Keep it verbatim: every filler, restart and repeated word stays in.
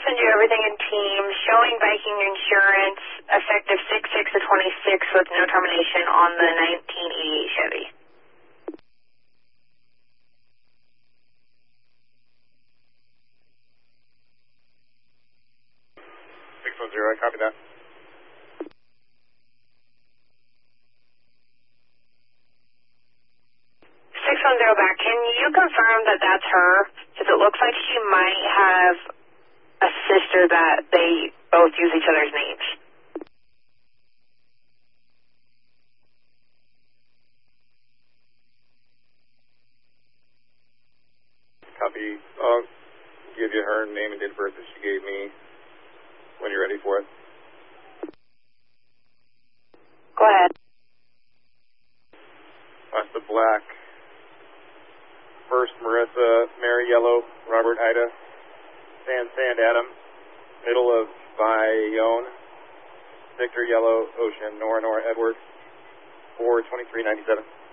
send you everything in Teams, showing Viking insurance, effective six six of twenty-six with no termination on the nineteen eighty-eight Chevy. six one zero, I copy that. six one zero back, can you confirm that that's her? Because it looks like she might have a sister that they both use each other's names. Copy. I'll give you her name and date of birth that she gave me when you're ready for it. Go ahead. That's the black. First, Marissa, Mary Yellow, Robert Ida, San Sand Adam, middle of Bayonne, Victor Yellow, Ocean, Nora Nora Edward, four twenty-three ninety-seven.